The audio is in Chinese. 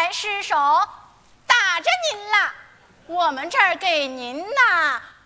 来失手，打着您了。我们这儿给您呐